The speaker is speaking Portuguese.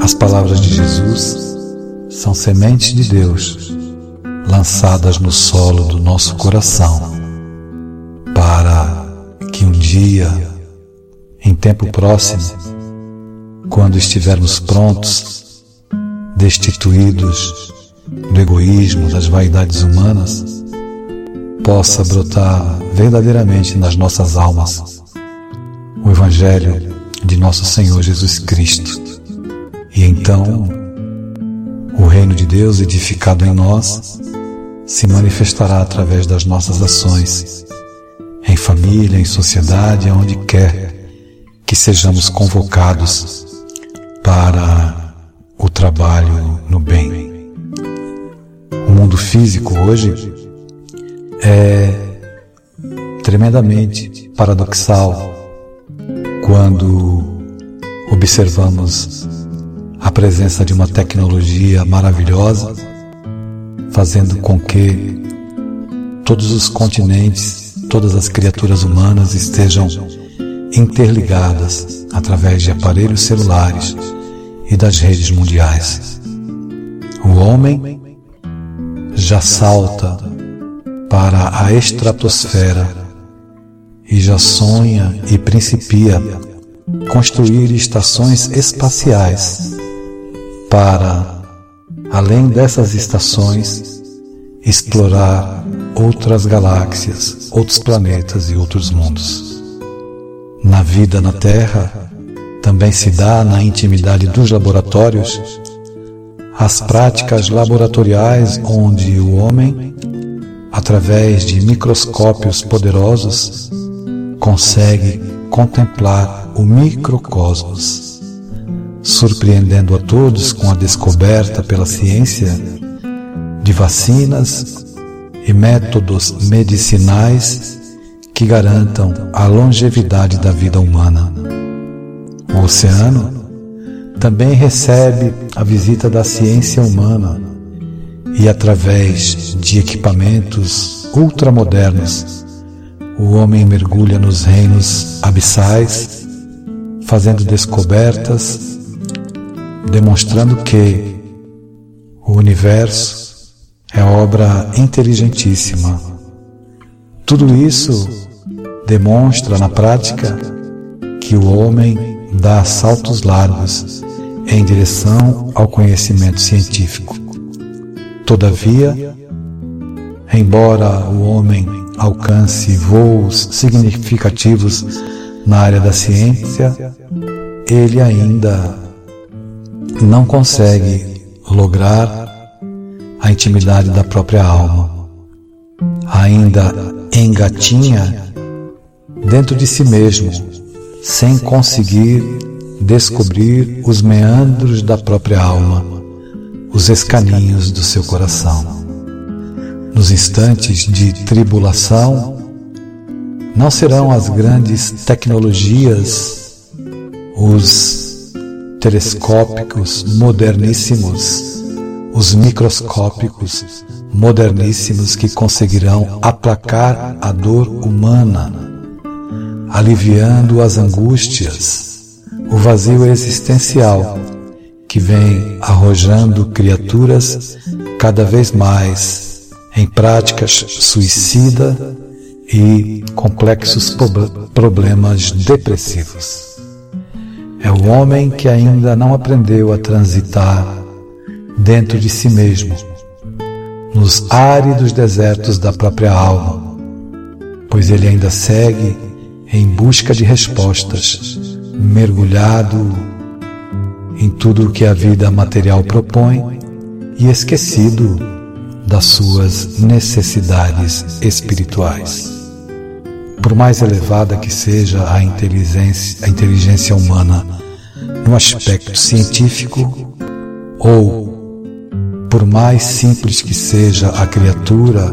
As palavras de Jesus são sementes de Deus lançadas no solo do nosso coração, para que um dia, em tempo próximo, quando estivermos prontos, destituídos do egoísmo, das vaidades humanas, possa brotar verdadeiramente nas nossas almas o Evangelho de nosso Senhor Jesus Cristo. E então, o reino de Deus edificado em nós se manifestará através das nossas ações, em família, em sociedade, aonde quer que sejamos convocados para o trabalho no bem. O mundo físico hoje é tremendamente paradoxal quando observamos a presença de uma tecnologia maravilhosa, fazendo com que todos os continentes, todas as criaturas humanas estejam interligadas através de aparelhos celulares e das redes mundiais. O homem já salta para a estratosfera e já sonha e principia construir estações espaciais para, além dessas estações, explorar outras galáxias, outros planetas e outros mundos. Na vida na Terra, também se dá na intimidade dos laboratórios as práticas laboratoriais onde o homem, através de microscópios poderosos, consegue contemplar o microcosmos, surpreendendo a todos com a descoberta pela ciência de vacinas e métodos medicinais que garantam a longevidade da vida humana. O oceano também recebe a visita da ciência humana e, através de equipamentos ultramodernos, o homem mergulha nos reinos abissais, fazendo descobertas, demonstrando que o universo é obra inteligentíssima. Tudo isso demonstra na prática que o homem dá saltos largos em direção ao conhecimento científico. Todavia, embora o homem alcance voos significativos na área da ciência, ele ainda não consegue lograr a intimidade da própria alma. Ainda engatinha dentro de si mesmo, sem conseguir descobrir os meandros da própria alma, os escaninhos do seu coração. Nos instantes de tribulação, não serão as grandes tecnologias, os telescópicos moderníssimos, os microscópicos moderníssimos que conseguirão aplacar a dor humana, aliviando as angústias, o vazio existencial que vem arrojando criaturas cada vez mais em práticas suicida e complexos problemas depressivos. É o homem que ainda não aprendeu a transitar dentro de si mesmo, nos áridos desertos da própria alma, pois ele ainda segue em busca de respostas, mergulhado em tudo o que a vida material propõe e esquecido das suas necessidades espirituais. Por mais elevada que seja a inteligência humana no aspecto científico, ou por mais simples que seja a criatura